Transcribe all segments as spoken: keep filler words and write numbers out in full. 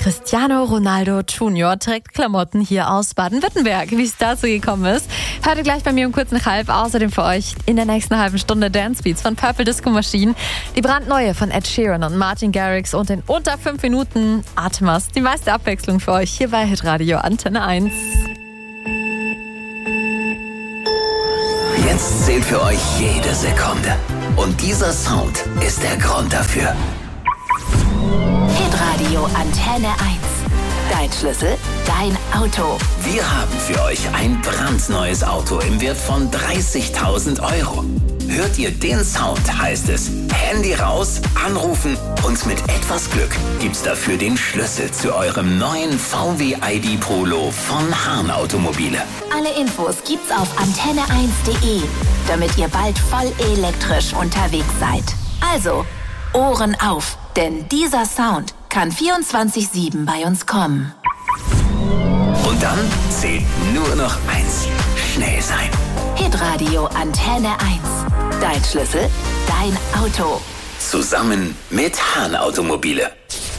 Cristiano Ronaldo Junior trägt Klamotten hier aus Baden-Württemberg. Wie es dazu gekommen ist, hört ihr gleich bei mir um kurz nach halb. Außerdem für euch in der nächsten halben Stunde Dance Beats von Purple Disco Machine, die brandneue von Ed Sheeran und Martin Garrix und in unter fünf Minuten Atmas. Die meiste Abwechslung für euch hier bei Hitradio Antenne eins. Jetzt zählt für euch jede Sekunde. Und dieser Sound ist der Grund dafür. Hitradio Antenne eins. Dein Schlüssel, dein Auto. Wir haben für euch ein brandneues Auto im Wert von dreißigtausend Euro. Hört ihr den Sound, heißt es Handy raus, anrufen und mit etwas Glück gibt's dafür den Schlüssel zu eurem neuen V W I D Polo von Hahn Automobile. Alle Infos gibt's auf antenne eins punkt de, damit ihr bald voll elektrisch unterwegs seid. Also, Ohren auf, denn dieser Sound kann vierundzwanzig sieben bei uns kommen. Und dann zählt nur noch eins: schnell sein. Hitradio Antenne eins. Dein Schlüssel, dein Auto. Zusammen mit Hahn Automobile.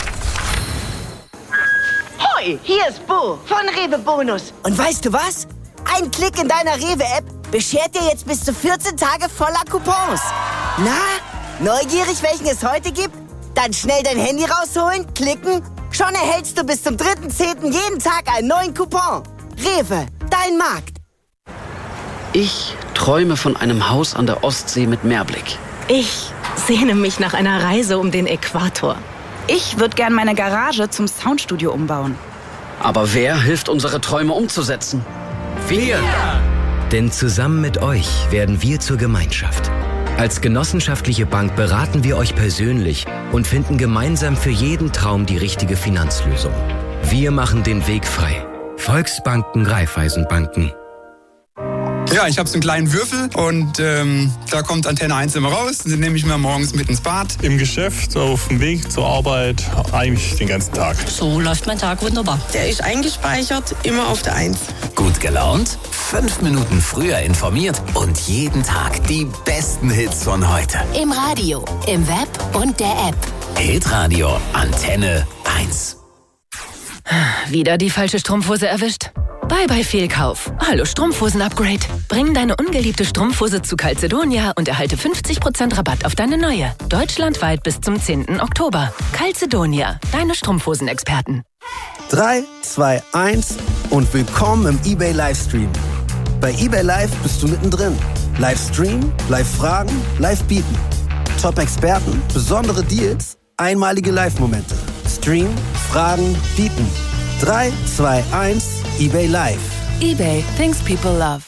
Hoi, hier ist Bo von Rewe Bonus. Und weißt du was? Ein Klick in deiner Rewe-App beschert dir jetzt bis zu vierzehn Tage voller Coupons. Na, neugierig, welchen es heute gibt? Dann schnell dein Handy rausholen, klicken. Schon erhältst du bis zum dritten zehnten jeden Tag einen neuen Coupon. Rewe, dein Markt. Ich träume von einem Haus an der Ostsee mit Meerblick. Ich sehne mich nach einer Reise um den Äquator. Ich würde gern meine Garage zum Soundstudio umbauen. Aber wer hilft, unsere Träume umzusetzen? Wir! Denn zusammen mit euch werden wir zur Gemeinschaft. Als genossenschaftliche Bank beraten wir euch persönlich und finden gemeinsam für jeden Traum die richtige Finanzlösung. Wir machen den Weg frei. Volksbanken, Raiffeisenbanken. Ja, ich habe so einen kleinen Würfel und ähm, da kommt Antenne eins immer raus. Den nehme ich mir morgens mit ins Bad. Im Geschäft, auf dem Weg zur Arbeit, eigentlich den ganzen Tag. So läuft mein Tag wunderbar. Der ist eingespeichert, immer auf der eins. Gut gelaunt, fünf Minuten früher informiert und jeden Tag die besten Hits von heute. Im Radio, im Web und der App. Hitradio Antenne eins. Wieder die falsche Strumpfhose erwischt? Bye bye Fehlkauf. Hallo Strumpfhosen-Upgrade. Bring deine ungeliebte Strumpfhose zu Calzedonia und erhalte fünfzig Prozent Rabatt auf deine neue. Deutschlandweit bis zum zehnten Oktober. Calzedonia, deine Strumpfhosen-Experten. drei, zwei, eins und willkommen im eBay Livestream. Bei eBay Live bist du mittendrin. Livestream, Live-Fragen, Live-Bieten. Top-Experten, besondere Deals, einmalige Live-Momente. Stream, Fragen, Bieten. drei, zwei, eins eBay Live. eBay, things people love.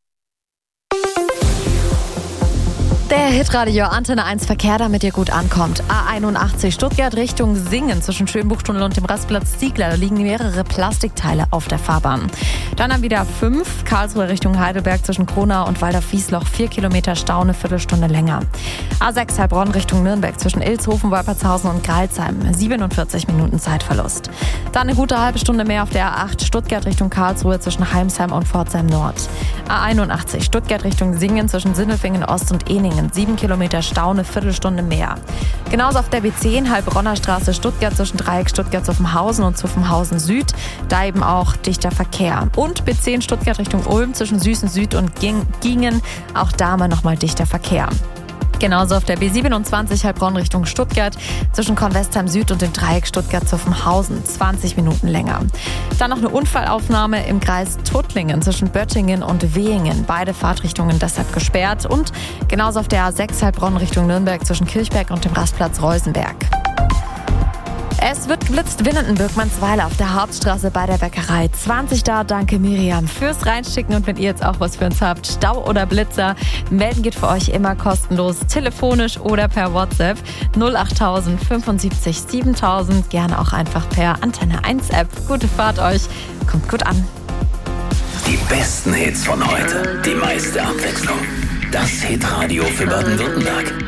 Der Hitradio Antenne eins Verkehr, damit ihr gut ankommt. A einundachtzig Stuttgart Richtung Singen zwischen Schönbuchtunnel und dem Rastplatz Ziegler. Da liegen mehrere Plastikteile auf der Fahrbahn. Dann am wieder fünf Karlsruhe Richtung Heidelberg zwischen Kronau und Waldorf-Wiesloch. Vier Kilometer Stau, eine Viertelstunde länger. A sechs Heilbronn Richtung Nürnberg zwischen Ilshofen, Wolpertshausen und Greilsheim. siebenundvierzig Minuten Zeitverlust. Dann eine gute halbe Stunde mehr auf der A acht Stuttgart Richtung Karlsruhe zwischen Heimsheim und Pforzheim Nord. A einundachtzig Stuttgart Richtung Singen zwischen Sindelfingen Ost und Ehningen. Sieben Kilometer Stau, eine Viertelstunde mehr. Genauso auf der B zehn Heilbronner Straße Stuttgart zwischen Dreieck Stuttgart-Zuffenhausen und Zuffenhausen Süd. Da eben auch dichter Verkehr. Und B zehn Stuttgart Richtung Ulm zwischen Süßen Süd und Gingen. Auch da mal nochmal dichter Verkehr. Genauso auf der B siebenundzwanzig Heilbronn Richtung Stuttgart zwischen Kornwestheim Süd und dem Dreieck Stuttgart-Zuffenhausen. zwanzig Minuten länger. Dann noch eine Unfallaufnahme im Kreis Tuttlingen zwischen Böttingen und Wehingen. Beide Fahrtrichtungen deshalb gesperrt. Und genauso auf der A sechs Heilbronn Richtung Nürnberg zwischen Kirchberg und dem Rastplatz Reusenberg. Es wird geblitzt, Winnenden-Birkmannsweiler auf der Hauptstraße bei der Bäckerei. zwanzig da, danke Miriam fürs Reinschicken. Und wenn ihr jetzt auch was für uns habt, Stau oder Blitzer, melden geht für euch immer kostenlos, telefonisch oder per WhatsApp. null achttausend fünfundsiebzig siebentausend, gerne auch einfach per Antenne eins App. Gute Fahrt euch, kommt gut an. Die besten Hits von heute, die meiste Abwechslung. Das Hitradio für Baden-Württemberg.